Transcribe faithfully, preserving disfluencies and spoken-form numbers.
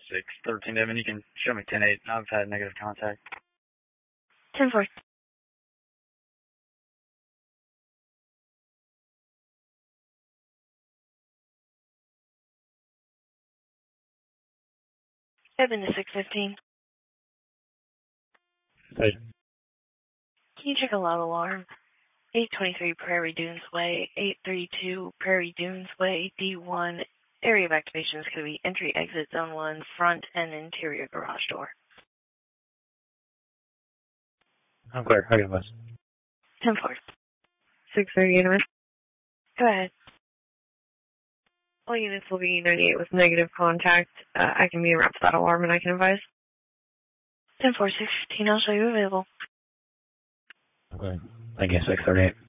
six thirteen, Devin. You can show me ten eight. I've had negative contact. ten four. Devin to six fifteen. Hey. Can you check a loud alarm? eight twenty-three Prairie Dunes Way, eight thirty-two Prairie Dunes Way, D one. Area of activation is going to be entry, exit, zone one, front and interior garage door. I'm clear. I got this. ten four. six thirty unit. Go ahead. All units will be ninety-eight with negative contact. Uh, I can be around for that alarm and I can advise. ten four, six fifteen, I'll show you available. Okay. Thank you, six thirty-eight.